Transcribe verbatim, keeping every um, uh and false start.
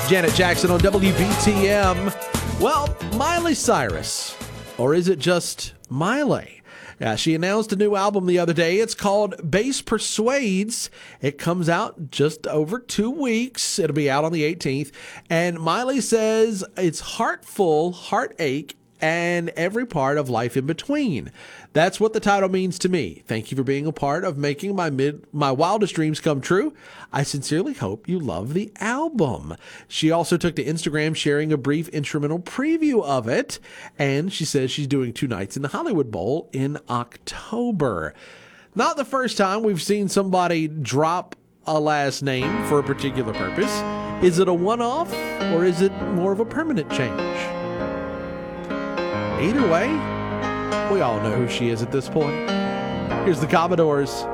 Janet Jackson on W B T M. Well, Miley Cyrus, or is it just Miley? Uh, she announced a new album the other day. It's called Bass Persuades. It comes out just over two weeks. It'll be out on the eighteenth. And Miley says it's heartful, heartache, and every part of life in between. That's what the title means to me. Thank you for being a part of making my mid my wildest dreams come true. I sincerely hope you love the album. She also took to Instagram sharing a brief instrumental preview of it, and she says she's doing two nights in the Hollywood Bowl in October. Not the first time we've seen somebody drop a last name for a particular purpose. Is it a one-off, or is it more of a permanent change? Either way, we all know who she is at this point. Here's the Commodores.